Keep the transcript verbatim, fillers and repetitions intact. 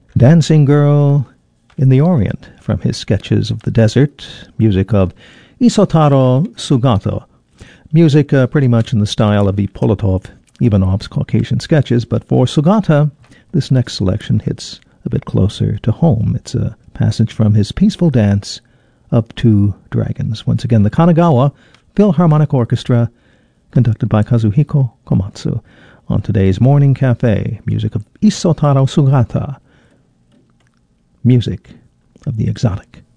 Dancing Girl in the Orient, from his Sketches of the Desert, music of Isotaro Sugata. Music uh, pretty much in the style of Ippolitov Ivanov's Caucasian Sketches, but for Sugata, this next selection hits a bit closer to home. It's a passage from his Peaceful Dance of Two Dragons. Once again, the Kanagawa Philharmonic Orchestra, conducted by Kazuhiko Komatsu. On today's Morning Cafe, music of Isotaro Sugata, music of the exotic.